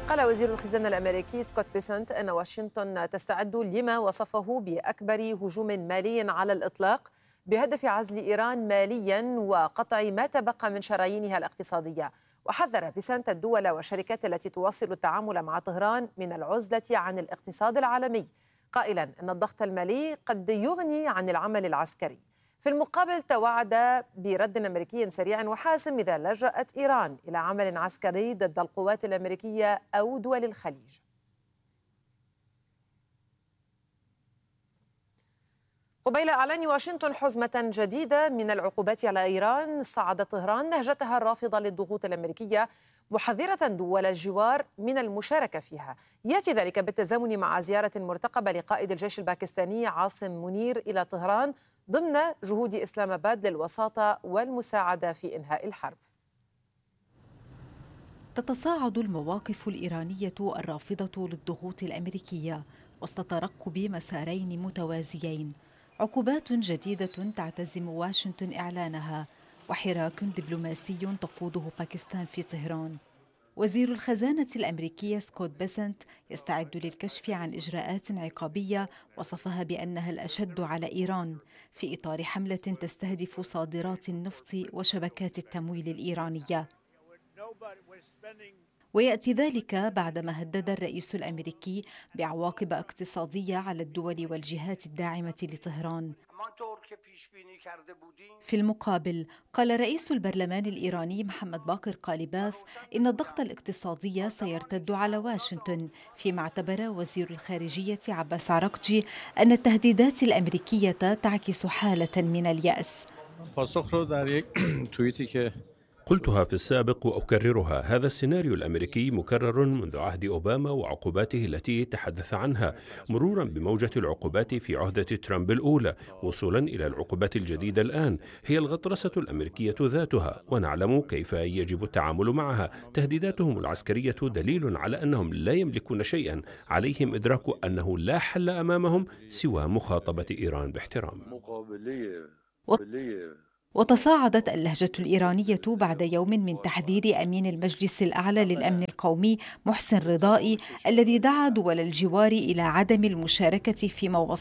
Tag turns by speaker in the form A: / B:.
A: قال وزير الخزانة الأمريكي سكوت بيسنت أن واشنطن تستعد لما وصفه بأكبر هجوم مالي على الإطلاق بهدف عزل إيران ماليا وقطع ما تبقى من شرايينها الاقتصادية. وحذر بيسنت الدول والشركات التي تواصل التعامل مع طهران من العزلة عن الاقتصاد العالمي، قائلا أن الضغط المالي قد يغني عن العمل العسكري. في المقابل توعد برد أمريكي سريع وحاسم إذا لجأت إيران إلى عمل عسكري ضد القوات الأمريكية أو دول الخليج. قبيل إعلان واشنطن حزمة جديدة من العقوبات على إيران، صعدت طهران نهجتها الرافضة للضغوط الأمريكية، محذرة دول الجوار من المشاركة فيها. يأتي ذلك بالتزامن مع زيارة مرتقبة لقائد الجيش الباكستاني عاصم منير إلى طهران ضمن جهود إسلام آباد للوساطة والمساعدة في إنهاء الحرب.
B: تتصاعد المواقف الإيرانية الرافضة للضغوط الأمريكية وسط ترقب مسارين متوازيين: عقوبات جديدة تعتزم واشنطن إعلانها، وحراك دبلوماسي تقوده باكستان في طهران. وزير الخزانة الأمريكي سكوت بيسنت يستعد للكشف عن إجراءات عقابية وصفها بأنها الأشد على إيران في إطار حملة تستهدف صادرات النفط وشبكات التمويل الإيرانية. ويأتي ذلك بعدما هدد الرئيس الأمريكي بعواقب اقتصادية على الدول والجهات الداعمة لطهران. في المقابل قال رئيس البرلمان الإيراني محمد باقر قالباف إن الضغط الاقتصادي سيرتد على واشنطن، فيما اعتبر وزير الخارجية عباس عراقجي أن التهديدات الأمريكية تعكس حالة من اليأس.
C: قلتها في السابق وأكررها، هذا السيناريو الأمريكي مكرر منذ عهد أوباما وعقوباته التي تحدث عنها، مرورا بموجة العقوبات في عهدة ترامب الأولى، وصولا إلى العقوبات الجديدة الآن. هي الغطرسة الأمريكية ذاتها، ونعلم كيف يجب التعامل معها. تهديداتهم العسكرية دليل على أنهم لا يملكون شيئا، عليهم إدراك أنه لا حل أمامهم سوى مخاطبة إيران باحترام.
B: وتصاعدت اللهجة الإيرانية بعد يوم من تحذير أمين المجلس الأعلى للأمن القومي محسن رضائي، الذي دعا دول الجوار إلى عدم المشاركة فيما